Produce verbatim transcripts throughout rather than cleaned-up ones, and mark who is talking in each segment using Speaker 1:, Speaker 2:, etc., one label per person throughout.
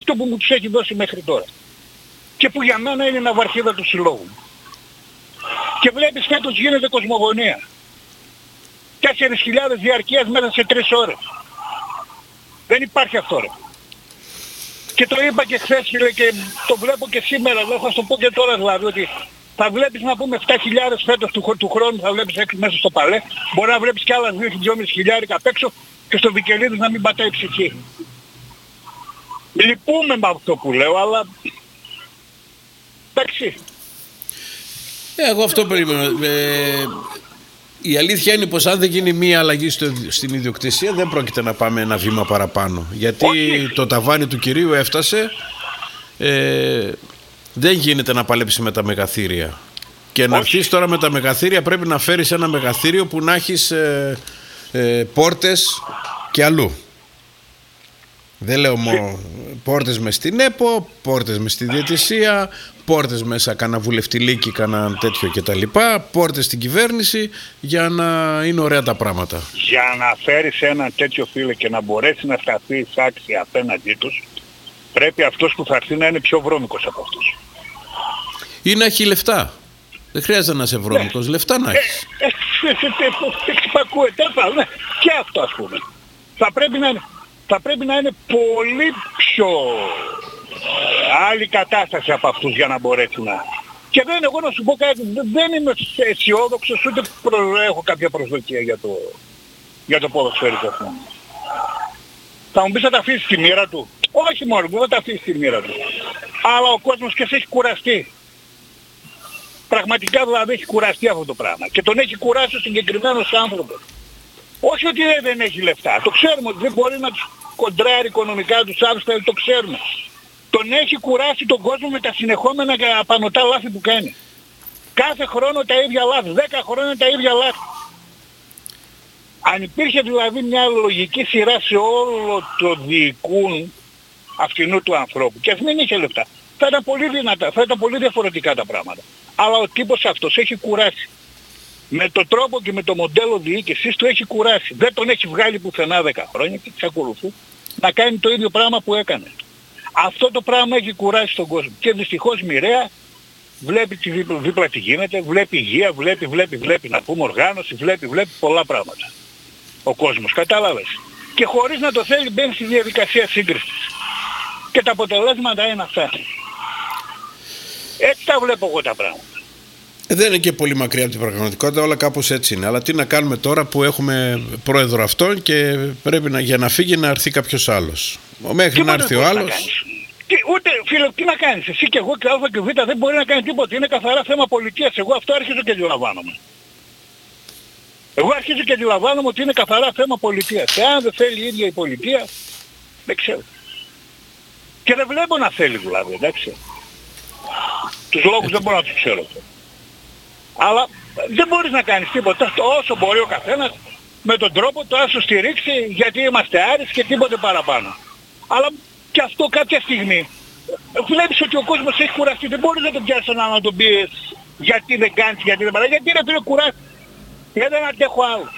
Speaker 1: αυτό που μου τους έχει δώσει μέχρι τώρα. Και που για μένα είναι ναυαρχίδα του συλλόγου. Και βλέπεις φέτος γίνεται κοσμογονία. Τέσσερις χιλιάδες διαρκείας μέσα σε τρεις ώρες. Δεν υπάρχει αυτό, ρε. Και το είπα και χθες και το βλέπω και σήμερα, λέω, θα σου το πω και τώρα δηλαδή, ότι θα βλέπεις να πούμε επτά χιλιάδες φέτος του, του χρόνου, θα βλέπεις έξω μέσα στο παλέ, μπορεί να βλέπεις και άλλα δύο με δυόμισι χιλιάδες απ' έξω και στο Βικελίδης να μην πατάει ψυχή. Λυπούμε με αυτό που λέω, αλλά εντάξει.
Speaker 2: Ε, εγώ αυτό περίμενα. Ε, η αλήθεια είναι πως αν δεν γίνει μία αλλαγή στο, στην ιδιοκτησία δεν πρόκειται να πάμε ένα βήμα παραπάνω. Γιατί όχι, το ταβάνι του κυρίου έφτασε, ε, δεν γίνεται να παλέψει με τα μεγαθύρια. Και όχι, να έρθεις τώρα με τα μεγαθύρια πρέπει να φέρεις ένα μεγαθύριο που να έχεις ε, ε, πόρτες και αλλού. Δεν λέω μόνο πόρτες μες στην ΕΠΟ, πόρτες μες στη διαιτησία, πόρτες μέσα κάνα βουλευτηλίκι, κάνα τέτοιο κτλ. Πόρτες στην κυβέρνηση για να είναι ωραία τα πράγματα.
Speaker 1: Για να φέρεις ένα τέτοιο φίλο και να μπορέσει να σταθεί άξια απέναντί τους, πρέπει αυτός που θα έρθει να είναι πιο βρώμικος από αυτούς.
Speaker 2: Ή να έχει λεφτά. Δεν χρειάζεται να είσαι βρώμικος, ναι. Λεφτά να έχεις.
Speaker 1: Εξυπακούεται, και αυτό ας πούμε. Θα πρέπει να είναι... θα πρέπει να είναι πολύ πιο άλλη κατάσταση από αυτούς για να μπορέσει να... Και δεν, εγώ να σου πω κάτι, δεν είμαι αισιόδοξος, ούτε προ... έχω κάποια προσδοκία για το, για το ποδοσφαιρικό αυτό. Θα μου πεις θα τα αφήσεις στη μοίρα του. Όχι μόνο, δεν θα τα αφήσεις στη μοίρα του. Αλλά ο κόσμος και σε έχει κουραστεί. Πραγματικά δηλαδή έχει κουραστεί αυτό το πράγμα. Και τον έχει κουράσει ο συγκεκριμένος άνθρωπος. Όχι ότι δεν έχει λεφτά. Το ξέρουμε ότι δεν μπορεί να τους κοντράρει οικονομικά τους άλλους, το ξέρουμε. Τον έχει κουράσει τον κόσμο με τα συνεχόμενα και απανωτά λάθη που κάνει. Κάθε χρόνο τα ίδια λάθη, δέκα χρόνια τα ίδια λάθη. Αν υπήρχε δηλαδή μια λογική σειρά σε όλο το διοικούν αυτινού του ανθρώπου και ας μην είχε λεφτά, θα ήταν πολύ δυνατά, θα ήταν πολύ διαφορετικά τα πράγματα. Αλλά ο τύπος αυτός έχει κουράσει. Με τον τρόπο και με το μοντέλο διοίκησης του έχει κουράσει. Δεν τον έχει βγάλει πουθενά δέκα χρόνια και εξακολουθεί να κάνει το ίδιο πράγμα που έκανε. Αυτό το πράγμα έχει κουράσει τον κόσμο. Και δυστυχώς μοιραία βλέπει τη δίπλα, δίπλα τι γίνεται, βλέπει υγεία, βλέπει, βλέπει, βλέπει να πούμε οργάνωση, βλέπει, βλέπει πολλά πράγματα. Ο κόσμος, κατάλαβες. Και χωρίς να το θέλει μπαίνει στη διαδικασία σύγκρισης. Και τα αποτελέσματα είναι αυτά. Έτσι τα βλέπω εγώ τα πράγματα.
Speaker 2: Δεν είναι και πολύ μακριά από την πραγματικότητα, όλα κάπως έτσι είναι. Αλλά τι να κάνουμε τώρα που έχουμε πρόεδρο αυτόν και πρέπει να, για να φύγει να έρθει κάποιος άλλος. Μέχρι να έρθει ο άλλος.
Speaker 1: Τι, ούτε φίλε, τι να κάνεις. Εσύ και εγώ και Α και Β δεν μπορεί να κάνει τίποτα. Είναι καθαρά θέμα πολιτείας. Εγώ αυτό αρχίζω και αντιλαμβάνομαι. Εγώ αρχίζω και αντιλαμβάνομαι ότι είναι καθαρά θέμα πολιτείας. Εάν δεν θέλει η ίδια η πολιτεία, δεν ξέρω. Και δεν βλέπω να θέλει δηλαδή, εντάξει. Τους λόγους δεν μπορώ να τους ξέρω. Αλλά δεν μπορείς να κάνεις τίποτα. Όσο μπορεί ο καθένας με τον τρόπο το να σου στηρίξει γιατί είμαστε άρεστοι και τίποτε παραπάνω. Αλλά και αυτό κάποια στιγμή βλέπεις ότι ο κόσμος έχει κουραστεί. Δεν μπορείς να τον πιάσεις να τον πεις γιατί δεν κάνεις, γιατί δεν παράγει. Γιατί είναι κουράστηκε. Γιατί δεν αντέχω άλλο.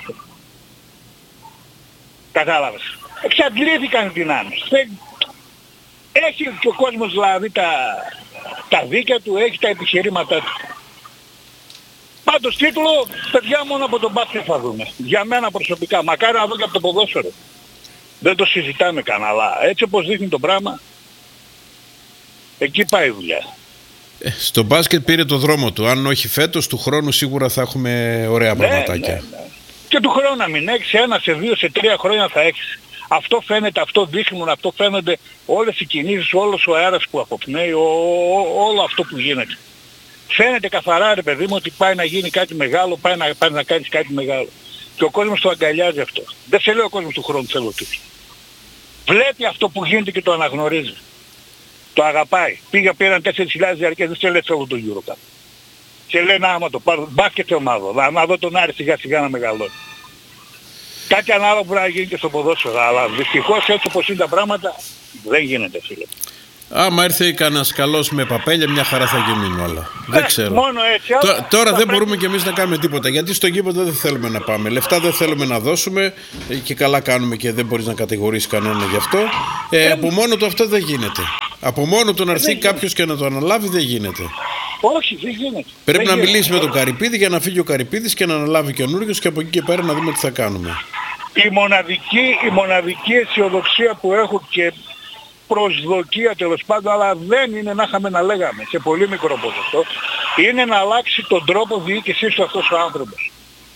Speaker 1: Κατάλαβες. Εξαντλήθηκαν οι δυνάμεις. Έχει και ο κόσμος δηλαδή τα, τα δίκαια του, έχει τα επιχειρήματά του. Πάντως τίτλο, παιδιά μόνο από τον μπάσκετ θα δούμε. Για μένα προσωπικά, μακάρι να δω και από το ποδόσφαιρο. Δεν το συζητάμε καν, αλλά έτσι όπως δείχνει το πράγμα, εκεί πάει η δουλειά. Ε,
Speaker 2: στο μπάσκετ πήρε το δρόμο του. Αν όχι φέτος, του χρόνου σίγουρα θα έχουμε ωραία ναι, πραγματάκια. Ναι, ναι.
Speaker 1: Και του χρόνου να μην έχεις, ένα, σε δύο, σε τρία χρόνια θα έχεις. Αυτό φαίνεται, αυτό δείχνουν, αυτό φαίνονται όλες οι κινήσεις, όλος ο αέρας που αποπνέει, ο, ο, όλο αυτό που γίνεται. Φαίνεται καθαρά ρε παιδί μου ότι πάει να γίνει κάτι μεγάλο, πάει να, πάει να κάνεις κάτι μεγάλο. Και ο κόσμος το αγκαλιάζει αυτό. Δεν σε λέει ο κόσμος του χρόνου θέλω τούτο. Βλέπει αυτό που γίνεται και το αναγνωρίζει. Το αγαπάει. Πήγα πήραν τέσσερις χιλιάδες διαρκές, δεν σε λέει θέλω το Euro Cup. Σε λέει να άμα το πάρω, μπάσκετ ομάδα, να δω τον Άρη σιγά σιγά να μεγαλώνει. Κάτι ανάλογο μπορεί να γίνει και στο ποδόσφαιρο, αλλά δυστυχώς έτσι όπως είναι τα πράγματα δεν γίνεται φίλε.
Speaker 2: Άμα έρθει κανένας καλός με παπέλια, μια χαρά θα γίνουν όλα. Ε, δεν ξέρω.
Speaker 1: Μόνο έτσι,
Speaker 2: Τ, τώρα δεν πρέπει... μπορούμε κι εμείς να κάνουμε τίποτα. Γιατί στο γήπεδο δεν θέλουμε να πάμε. Λεφτά δεν θέλουμε να δώσουμε. Και καλά κάνουμε και δεν μπορείς να κατηγορήσεις κανέναν γι' αυτό. Ε, ε, από μόνο του αυτό δεν γίνεται. Από μόνο του να έρθει
Speaker 1: δεν
Speaker 2: κάποιος και να το αναλάβει δεν γίνεται.
Speaker 1: Όχι, δεν γίνεται.
Speaker 2: Πρέπει
Speaker 1: δεν
Speaker 2: να
Speaker 1: γίνεται.
Speaker 2: μιλήσει με τον Καρυπίδη για να φύγει ο Καρυπίδης και να αναλάβει καινούριος και από εκεί και πέρα να δούμε τι θα κάνουμε.
Speaker 1: Η μοναδική, η μοναδική αισιοδοξία που έχω και προσδοκία τέλος πάντων, αλλά δεν είναι να είχαμε να λέγαμε σε πολύ μικρό ποσοστό, είναι να αλλάξει τον τρόπο διοίκησής του αυτός ο άνθρωπος.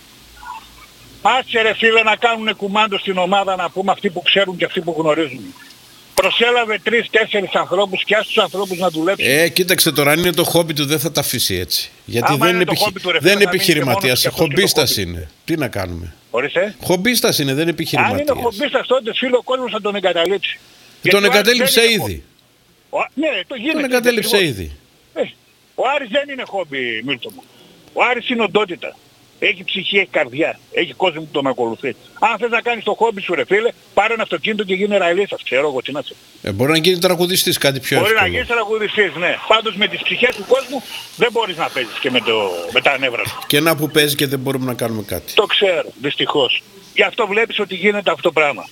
Speaker 1: Άτσε ρε φίλε να κάνουν κουμάντο στην ομάδα, να πούμε αυτοί που ξέρουν και αυτοί που γνωρίζουν. Προσέλαβε τρεις-τέσσερις ανθρώπους και ας τους ανθρώπους να δουλέψουν.
Speaker 2: Ε, κοίταξε τώρα, αν είναι το χόμπι του δεν θα τα αφήσει έτσι. Γιατί
Speaker 1: Άμα
Speaker 2: δεν
Speaker 1: είναι
Speaker 2: είναι,
Speaker 1: το
Speaker 2: επιχει...
Speaker 1: χόμπι του, ρε,
Speaker 2: δεν
Speaker 1: θα
Speaker 2: είναι
Speaker 1: μείνει και
Speaker 2: επιχειρηματίας,
Speaker 1: μόνος και αυτός
Speaker 2: χομπίστας
Speaker 1: και το
Speaker 2: είναι. Τι να κάνουμε.
Speaker 1: Ορίστε.
Speaker 2: Χομπίστας είναι, δεν είναι
Speaker 1: Αν
Speaker 2: επιχειρηματίας.
Speaker 1: είναι χομπίστας τότε φίλο ο κόσμος θα τον εγκαταλείψει. Γιατί
Speaker 2: Τον
Speaker 1: ο Άρης
Speaker 2: εγκατέλειψε
Speaker 1: δεν είναι
Speaker 2: ήδη.
Speaker 1: Ο... Ναι, το γίνεται.
Speaker 2: Τον εγκατέλειψε
Speaker 1: ακριβώς.
Speaker 2: ήδη.
Speaker 1: Ε, ο Άρης δεν είναι χόμπι, Μίλτο μου. Ο Άρης είναι οντότητα. Έχει ψυχή, έχει καρδιά. Έχει κόσμο που τον ακολουθεί. Αν θες να κάνεις το χόμπι σου ρε φίλε, πάρε ένα αυτοκίνητο και γίνει ραλίστας. Ξέρω εγώ τι να σε.
Speaker 2: Ε, μπορεί να γίνει τραγουδιστής, κάτι πιο
Speaker 1: Μπορεί
Speaker 2: εύκολο.
Speaker 1: να γίνεις τραγουδιστής, ναι. Πάντως με τις ψυχές του κόσμου δεν μπορείς να παίζεις και με, το... με τα νεύρα του.
Speaker 2: Και να που παίζει και δεν μπορούμε να κάνουμε κάτι.
Speaker 1: Το ξέρω, δυστυχώς. Γι' αυτό βλέπεις ότι γίνεται αυτό το πράγμα.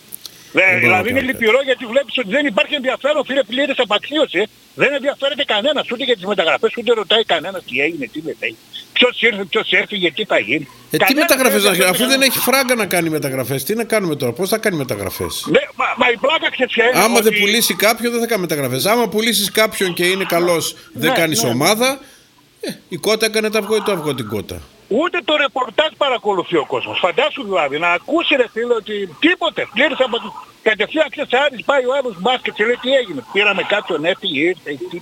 Speaker 1: Ε, δηλαδή είναι λυπηρό γιατί βλέπεις ότι δεν υπάρχει ενδιαφέρον, φίλε, πλήρης απαξίωση. Ε. Δεν ενδιαφέρεται κανένας ούτε για τις μεταγραφές, ούτε ρωτάει κανένας τι έγινε, τι δεν έγινε. Ποιος ήρθε, ποιος έφυγε, τι θα γίνει.
Speaker 2: Ε, τι μεταγραφές να
Speaker 1: δεν
Speaker 2: αφού δεν έχει φράγκα να κάνει μεταγραφές, τι να κάνουμε τώρα, πώς θα κάνει μεταγραφές.
Speaker 1: Ναι, μα, μα η πλάκα ξέρεις ποια είναι.
Speaker 2: Άμα
Speaker 1: ότι...
Speaker 2: δεν πουλήσει κάποιον δεν θα κάνει μεταγραφές. Άμα πουλήσεις κάποιον και είναι καλός, δεν
Speaker 1: Ναι,
Speaker 2: κάνεις
Speaker 1: ναι.
Speaker 2: ομάδα, ε, η κότα έκανε το αυγό ή το αυγό την κότα.
Speaker 1: Ούτε το ρεπορτάζ παρακολουθεί ο κόσμος. Φαντάσου δηλαδή να ακούσει ρε φίλε ότι τίποτε. Πλήρως από το... Κατευθείαν ξέρεις Άρης πάει ο άλλος μπάσκετ και λέει τι έγινε. Πήραμε κάποιον, έφυγε, ήρθε. Τι...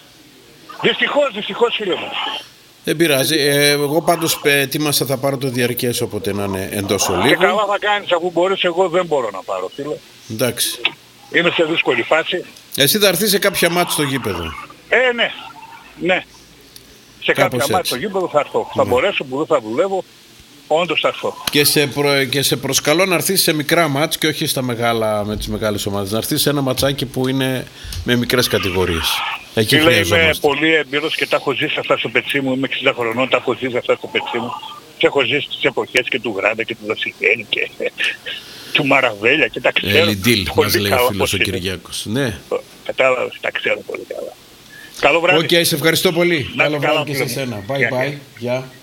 Speaker 1: Δυστυχώς, δυστυχώς φίλε μου.
Speaker 2: Δεν πειράζει. Ε, εγώ πάντως ετοίμασα θα πάρω το διαρκές όποτε να είναι εντός
Speaker 1: Και
Speaker 2: ολίγου.
Speaker 1: καλά θα κάνεις αφού μπορείς, εγώ δεν μπορώ να πάρω φίλε.
Speaker 2: Εντάξει.
Speaker 1: Είμαι σε δύσκολη φάση.
Speaker 2: Εσύ θα έρθεις σε κάποια μάτς στο γήπεδο.
Speaker 1: Ε, ναι. Ναι. Σε
Speaker 2: Κάπως
Speaker 1: κάποια μάτια
Speaker 2: έτσι.
Speaker 1: στο γήπεδο θα έρθω. Θα μπορέσω που δεν θα δουλεύω. Όντως θα έρθω.
Speaker 2: Και σε, προ... και σε προσκαλώ να έρθεις σε μικρά μάτς και όχι στα μεγάλα, με τις μεγάλες ομάδες. Να έρθεις σε ένα ματσάκι που είναι με μικρές κατηγορίες. Εκεί
Speaker 1: Φίλε, είμαι
Speaker 2: χρειαζόμαστε.
Speaker 1: πολύ εμπειρός και τα έχω ζήσει αυτά στο πετσί μου. Είμαι εξήντα χρονών, τα έχω ζήσει αυτά στο πετσί μου. Και έχω ζήσει τις εποχές και του Γράντα και του Δασιχένη και του Μαραβέλια και τα ξέρω.
Speaker 2: Ελιντήλ
Speaker 1: πολύ
Speaker 2: μας λέει ο
Speaker 1: καλά
Speaker 2: φίλος
Speaker 1: πώς
Speaker 2: ο
Speaker 1: είναι.
Speaker 2: Κυριάκος. Ναι.
Speaker 1: Κατάλαβες, τα ξέρω πολύ καλά. Καλό βράδυ.
Speaker 2: Οκ, σε ευχαριστώ πολύ.
Speaker 1: Να είστε
Speaker 2: Καλό βράδυ
Speaker 1: καλά,
Speaker 2: και
Speaker 1: φίλε
Speaker 2: σε
Speaker 1: μου.
Speaker 2: σένα. Bye
Speaker 1: Γεια,
Speaker 2: bye.
Speaker 1: γεια.
Speaker 2: Γεια.